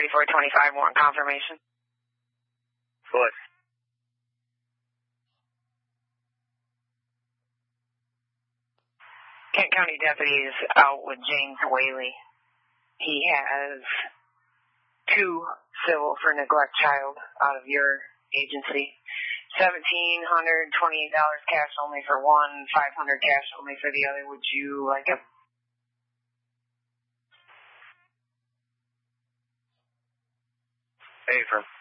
3425 warrant confirmation. What? Kent County deputies out with James Whaley. He has 2 civil for neglect child out of your agency. $1,728 cash only for one, $500 cash only for the other. Would you like a... Hey, from